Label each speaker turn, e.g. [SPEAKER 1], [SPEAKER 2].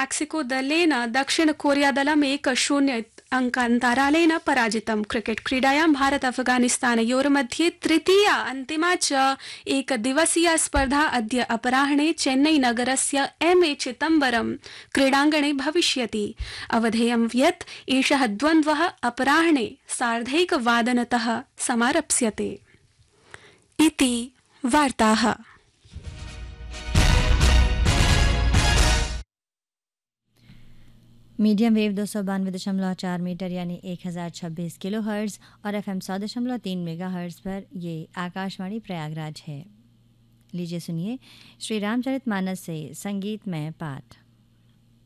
[SPEAKER 1] Mexico दलेन दक्षिण Korea दलम् 1-0 अङ्कान्तरालेन पराजितम्। Cricket क्रीडायां भारत अफगानिस्तानयोर्मध्ये तृतीया अन्तिमा च एकदिवसीया स्पर्धा अद्य अपराह्ने चेन्नई नगरस्य एमए चिदम्बरम क्रीडाङ्गणे भविष्यति। अवधेयं यत् एषः द्वन्द्वः अपराह्ने 1:30 समारप्स्यते। इति वार्ताः।
[SPEAKER 2] मीडियम वेव 292.4 मीटर यानी 1026 किलो हर्ट्ज और FM 100.3 मेगा हर्ट्ज पर ये आकाशवाणी प्रयागराज है। लीजिए सुनिए श्री रामचरितमानस से संगीतमय पाठ।